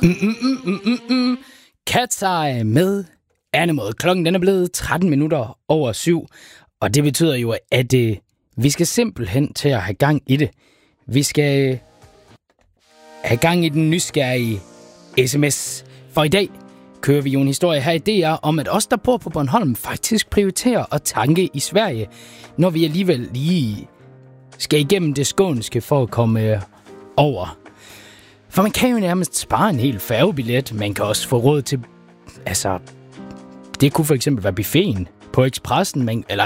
Cat's Eye med Animal. Klokken den er blevet 7:13, og det betyder jo, at vi skal simpelthen til at have gang i det. Vi skal have gang i den nysgerrige sms. For i dag kører vi jo en historie her i DR om, at os, der bor på Bornholm, faktisk prioriterer at tanke i Sverige, når vi alligevel lige skal igennem det skånske for at komme over. For man kan jo nærmest spare en hel færgebillet. Man kan også få råd til... det kunne for eksempel være buffeten på Expressen, eller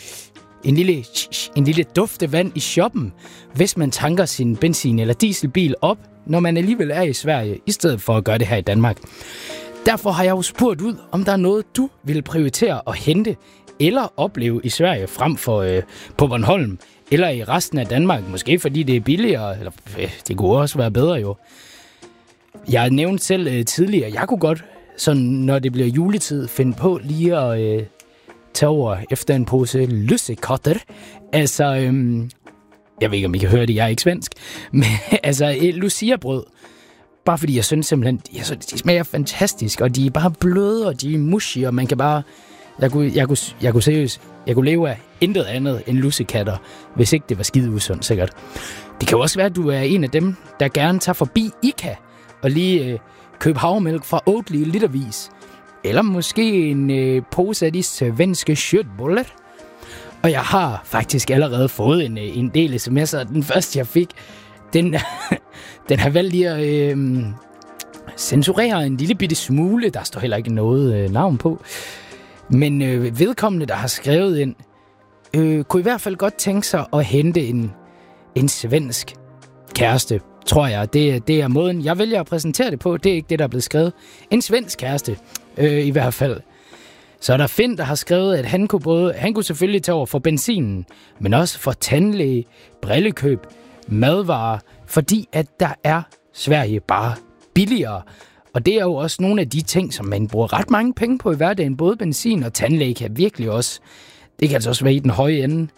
en lille duftevand i shoppen, hvis man tanker sin benzin- eller dieselbil op, når man alligevel er i Sverige, i stedet for at gøre det her i Danmark. Derfor har jeg jo spurgt ud, om der er noget, du vil prioritere at hente eller opleve i Sverige frem for på Bornholm, eller i resten af Danmark, måske fordi det er billigere, eller det kunne også være bedre jo. Jeg nævnte selv tidligere, jeg kunne godt, sådan, når det bliver juletid, finde på lige at tage over efter en pose lussekatter. Jeg ved ikke, om I kan høre det, jeg er ikke svensk, men Lucia-brød. Bare fordi jeg synes simpelthen, de smager fantastisk, og de er bare bløde, og de er mushy, og man kan bare... Jeg kunne leve af intet andet end lussekatter, hvis ikke det var skide usundt, sikkert. Det kan jo også være, at du er en af dem, der gerne tager forbi ICA og lige købe havremælk fra Oatly litervis. Eller måske en pose af de svenske köttbullar. Og jeg har faktisk allerede fået en del sms'er. Den første, jeg fik, den har valgt lige at censurere en lille bitte smule. Der står heller ikke noget navn på. Men vedkommende, der har skrevet ind, kunne i hvert fald godt tænke sig at hente en svensk kæreste, tror jeg. Det er måden, jeg vælger at præsentere det på. Det er ikke det, der er blevet skrevet. En svensk kæreste, i hvert fald. Så er der Finn, der har skrevet, at han kunne selvfølgelig tage over for benzinen, men også for tandlæge, brillekøb, madvarer, fordi at der er Sverige bare billigere. Og det er jo også nogle af de ting, som man bruger ret mange penge på i hverdagen. Både benzin og tandlæge kan virkelig også... Det kan altså også være i den høje ende.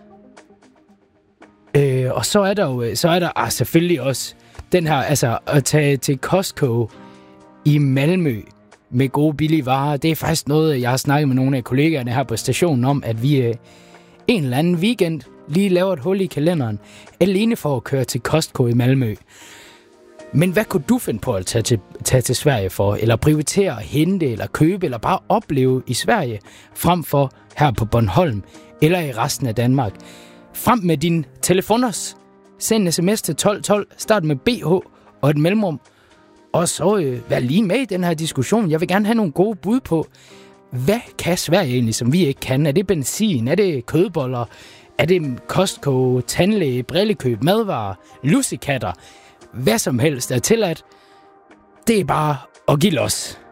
Og så er der selvfølgelig også den her, at tage til Costco i Malmø med gode billige varer. Det er faktisk noget, jeg har snakket med nogle af kollegaerne her på stationen om, at vi en eller anden weekend lige laver et hul i kalenderen, alene for at køre til Costco i Malmø. Men hvad kunne du finde på at tage til Sverige for? Eller prioritere at hente, eller købe, eller bare opleve i Sverige, frem for her på Bornholm, eller i resten af Danmark? Frem med din telefoners. Send en sms til 1212, start med BH og et mellemrum. Og så vær lige med i den her diskussion. Jeg vil gerne have nogle gode bud på, hvad kan Sverige egentlig, som vi ikke kan? Er det benzin? Er det kødboller? Er det Costco, tandlæge, brillekøb, madvarer, lussekatter? Hvad som helst er tilladt. Det er bare at give los.